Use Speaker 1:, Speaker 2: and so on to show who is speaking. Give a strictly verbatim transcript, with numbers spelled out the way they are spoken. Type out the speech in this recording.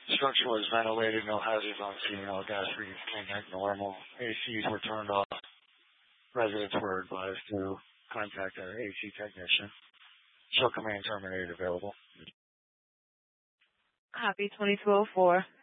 Speaker 1: Structure was ventilated, no hazards on scene, all gas reads came back normal. A Cs were turned off. Residents were advised to contact our A C technician. Show command terminated available.
Speaker 2: Copy twenty-two oh four.